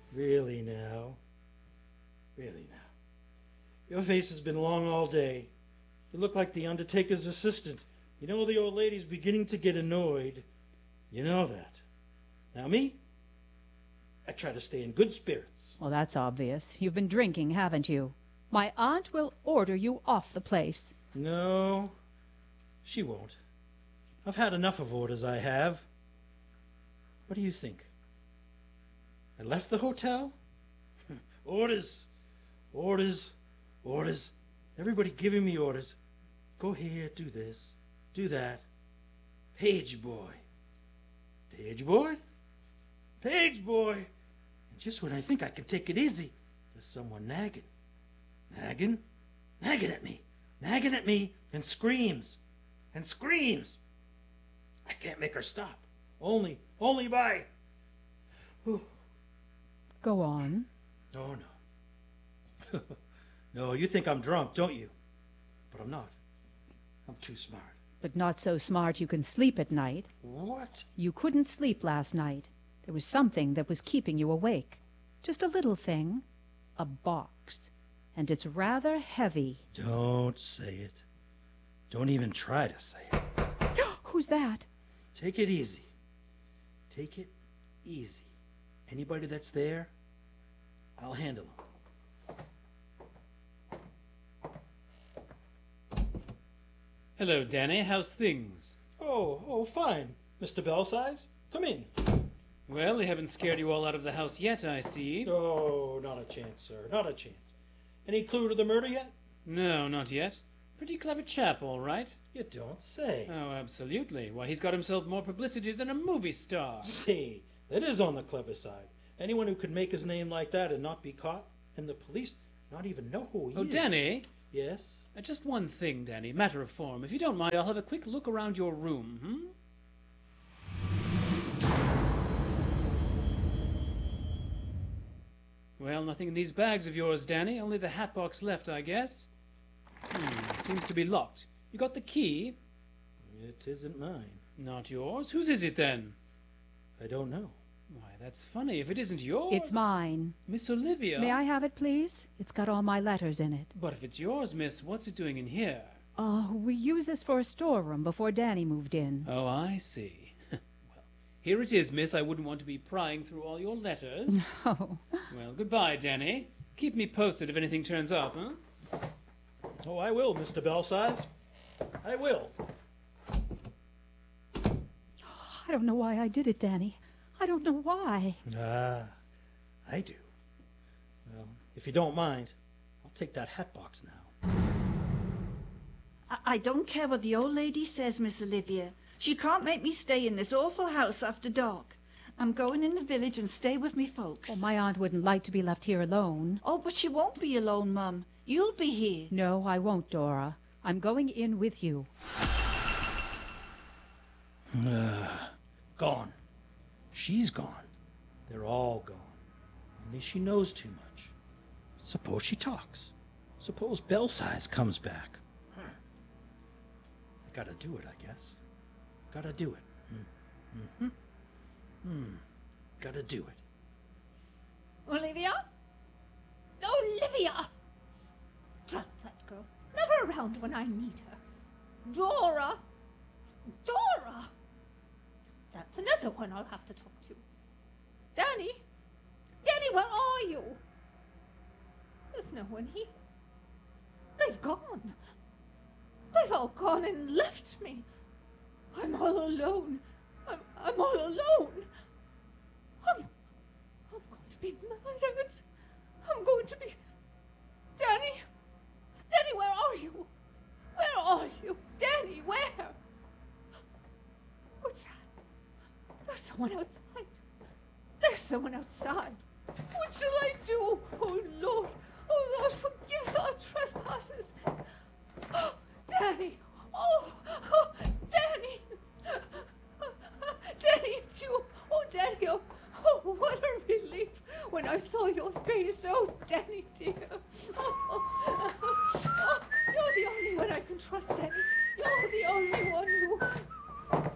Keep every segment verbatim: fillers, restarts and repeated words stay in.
Really now. Really now. Your face has been long all day. You look like the undertaker's assistant. You know the old lady's beginning to get annoyed. You know that. Now me? I try to stay in good spirits. Well, that's obvious. You've been drinking, haven't you? My aunt will order you off the place. No, she won't. I've had enough of orders, I have. What do you think? I left the hotel? Orders, orders, orders. Everybody giving me orders. Go here, do this, do that. Page boy. Page boy? Page boy! And just when I think I can take it easy, there's someone nagging. Nagging? Nagging at me. Nagging at me and screams. And screams. I can't make her stop. Only, only by... Whew. Go on. Oh, no. No, you think I'm drunk, don't you? But I'm not. I'm too smart. But not so smart you can sleep at night. What? You couldn't sleep last night. There was something that was keeping you awake. Just a little thing. A box. And it's rather heavy. Don't say it. Don't even try to say it. Who's that? Take it easy. Take it easy. Anybody that's there, I'll handle them. Hello, Danny. How's things? Oh, oh, fine. Mister Belsize, come in. Well, they haven't scared you all out of the house yet, I see. Oh, not a chance, sir. Not a chance. Any clue to the murder yet? No, not yet. Pretty clever chap, all right. You don't say. Oh, absolutely. Why, he's got himself more publicity than a movie star. See, that is on the clever side. Anyone who could make his name like that and not be caught, and the police not even know who he Oh, is. Danny? Yes? Uh, just one thing, Danny. Matter of form. If you don't mind, I'll have a quick look around your room, hmm? Well, nothing in these bags of yours, Danny. Only the hat box left, I guess. Hmm, it seems to be locked. You got the key? It isn't mine. Not yours? Whose is it, then? I don't know. Why, that's funny. If it isn't yours... It's mine. Miss Olivia. May I have it, please? It's got all my letters in it. But if it's yours, miss, what's it doing in here? Oh, we used this for a storeroom before Danny moved in. Oh, I see. Well, here it is, miss. I wouldn't want to be prying through all your letters. No. Well, goodbye, Danny. Keep me posted if anything turns up, huh? Oh, I will, Mister Belsize. I will. I don't know why I did it, Danny. I don't know why. Ah, I do. Well, if you don't mind, I'll take that hat box now. I, I don't care what the old lady says, Miss Olivia. She can't make me stay in this awful house after dark. I'm going in the village and stay with me folks. Well, my aunt wouldn't like to be left here alone. Oh, but she won't be alone, Mum. You'll be here. No, I won't, Dora. I'm going in with you. Uh, gone. She's gone. They're all gone. Only she knows too much. Suppose she talks. Suppose Belsize comes back. Huh. I gotta do it, I guess. Gotta do it. Hmm. Mm-hmm. Hmm. Gotta do it. Olivia? Olivia! Drat that girl. Never around when I need her. Dora! Dora! That's another one I'll have to talk to. Danny? Danny, where are you? There's no one here. They've gone. They've all gone and left me. I'm all alone. I'm, I'm all alone. I'm, I'm going to be murdered. I'm going to be... Danny? Danny, where are you? Where are you? Danny, where? What's that? There's someone outside. There's someone outside. What shall I do? Oh, Lord. Oh, Lord, forgive our trespasses. Oh, Danny. Oh, oh, Danny. Danny, it's you. Oh, Danny. Oh, oh, what a relief when I saw your face. Oh, Danny, dear. Oh, oh, oh, you're the only one I can trust, Danny. You're the only one who...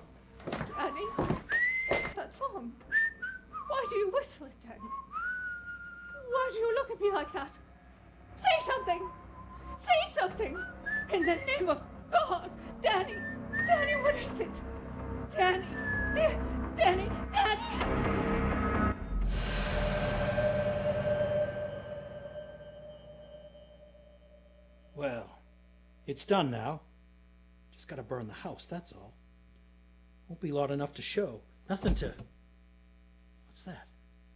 Danny, that song. Why do you whistle it, Danny? Why do you look at me like that? Say something! Say something! In the name of God! Danny! Danny, what is it? Danny! Dear Danny! Danny! Well, it's done now. Just gotta burn the house, that's all. Won't be lot enough to show. Nothing to... What's that?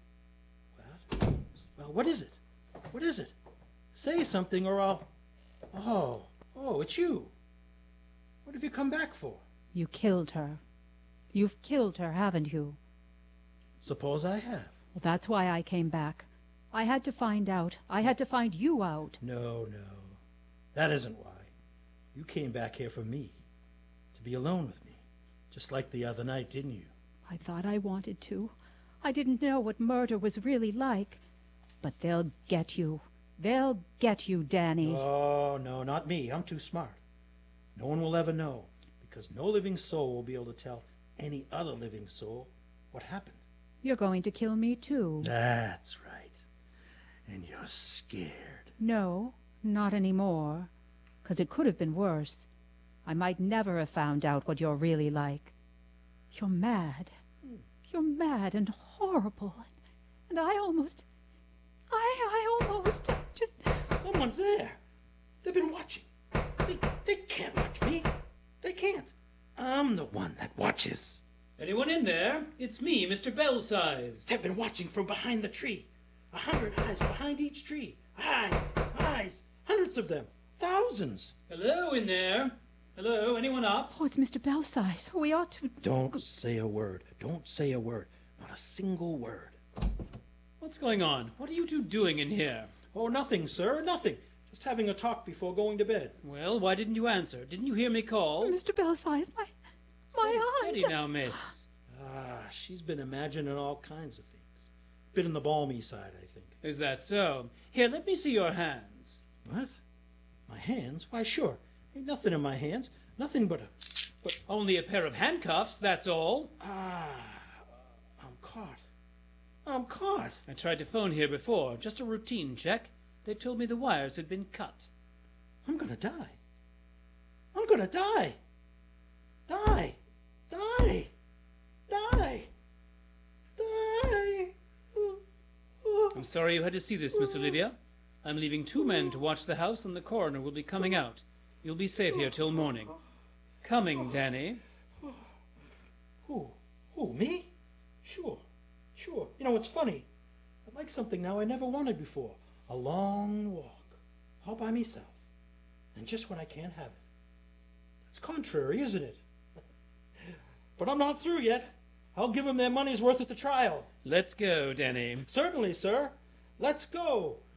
What? Well, what is it? What is it? Say something or I'll... Oh, oh, it's you. What have you come back for? You killed her. You've killed her, haven't you? Suppose I have. Well, that's why I came back. I had to find out. I had to find you out. No, no. That isn't why. You came back here for me. To be alone with me. Just like the other night, didn't you? I thought I wanted to. I didn't know what murder was really like. But they'll get you. They'll get you, Danny. Oh, no, not me. I'm too smart. No one will ever know, because no living soul will be able to tell any other living soul what happened. You're going to kill me, too. That's right. And you're scared. No, not anymore. 'Cause it could have been worse. I might never have found out what you're really like. You're mad. You're mad and horrible. And I almost... I, I almost just... Someone's there. They've been watching. They, they can't watch me. They can't. I'm the one that watches. Anyone in there? It's me, Mister Bellsize. They've been watching from behind the tree. A hundred eyes behind each tree. Eyes, eyes, hundreds of them. Thousands. Hello in there. Hello, anyone up? Oh, it's Mister Bellsize. We ought to... Don't say a word. Don't say a word. Not a single word. What's going on? What are you two doing in here? Oh, nothing, sir, nothing. Just having a talk before going to bed. Well, why didn't you answer? Didn't you hear me call? Mister Bellsize, my... Steady, my steady aunt... now, miss. Ah, she's been imagining all kinds of things. Been in the balmy side, I think. Is that so? Here, let me see your hands. What? My hands? Why, sure. Ain't nothing in my hands. Nothing but a... But only a pair of handcuffs, that's all. Ah, I'm caught. I'm caught. I tried to phone here before, just a routine check. They told me the wires had been cut. I'm gonna die. I'm gonna die. Die. Die. Die. Die. I'm sorry you had to see this, Miss Olivia. I'm leaving two men to watch the house, and the coroner will be coming out. You'll be safe here till morning. Coming, Danny. Who? Who, me? Sure. Sure. You know, it's funny. I'd like something now I never wanted before. A long walk. All by myself. And just when I can't have it. It's contrary, isn't it? But I'm not through yet. I'll give them their money's worth at the trial. Let's go, Danny. Certainly, sir. Let's go.